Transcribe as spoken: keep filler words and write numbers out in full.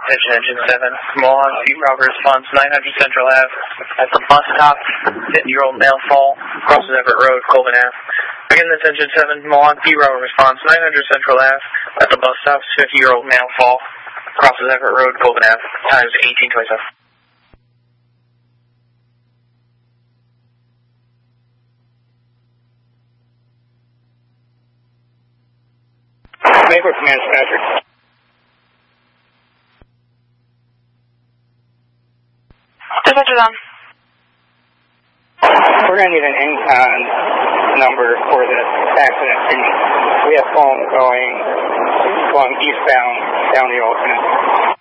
Attention Engine seven, Mohawk, P Bravo response nine hundred Central Ave. At the bus stop, fifty-year-old male fall, crosses Everett Road, Colvin Ave. Again, Attention seven, Mohawk, P Bravo response nine hundred Central Ave. At the bus stop, fifty-year-old male fall, crosses Everett Road, Colvin Ave. Times eighteen twenty-seven. Mayport Command Patrick. Dispatcher's on. We're going to need an in-con number for this accident. We have phone going, going eastbound down the alternate.